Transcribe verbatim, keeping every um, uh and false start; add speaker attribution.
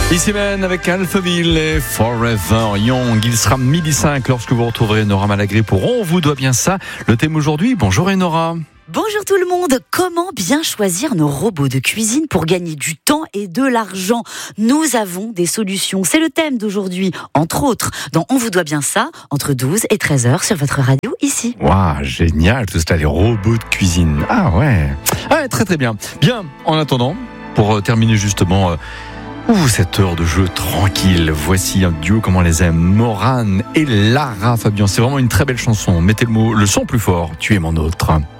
Speaker 1: Ici même avec Alphaville et Forever Young. Il sera midi cinq lorsque vous retrouverez Nora Malagré pour On vous doit bien ça. Le thème aujourd'hui, bonjour Nora.
Speaker 2: Bonjour tout le monde, comment bien choisir nos robots de cuisine pour gagner du temps et de l'argent? Nous avons des solutions, c'est le thème d'aujourd'hui, entre autres, dans On vous doit bien ça, entre douze et treize heures sur votre radio ici.
Speaker 1: Waouh, génial tout ça, les robots de cuisine. Ah ouais, ah ouais, très très bien. Bien, en attendant, pour terminer justement... Euh, Ouh, cette heure de jeu tranquille. Voici un duo comme on les aime, Morane et Lara Fabian. C'est vraiment une très belle chanson. Mettez le mot, le son plus fort. Tu es mon autre.